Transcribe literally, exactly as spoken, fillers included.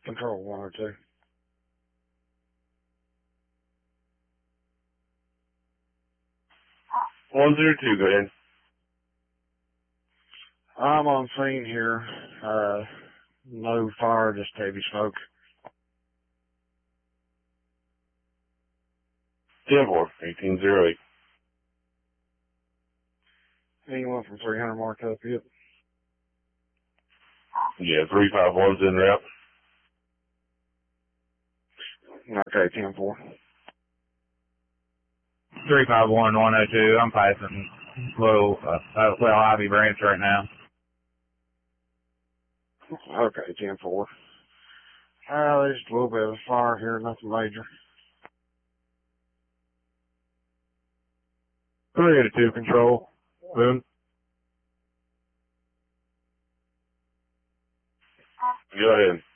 Control one oh two. one zero two, go ahead. I'm on scene here. Uh, no fire, just heavy smoke. ten four, eighteen oh eight. Anyone from three hundred marked up yet? Yeah, three five one's in route. Okay, ten four. three five one, one oh two, I'm passing Little, uh, uh, well, Ivy Branch right now. Okay, ten four. Uh, there's just a little bit of fire here, nothing major. three eight two, control. Moon. Go ahead.